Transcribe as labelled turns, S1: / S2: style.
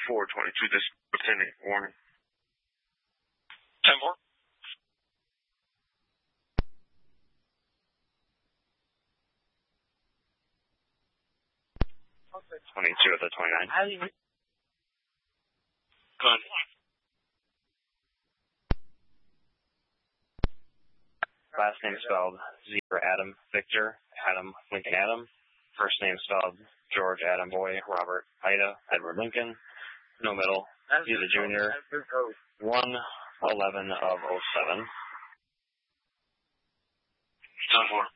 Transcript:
S1: 422, this attending warning.
S2: 10-4.
S3: Okay. 22 at the 29.
S2: Good.
S3: Last name spelled Zebra Adam Victor, Adam Lincoln Adam. First name spelled George Adam Boy, Robert Ida, Edward Lincoln. No middle. He's a junior. 1/11 of 07.
S2: 10-4.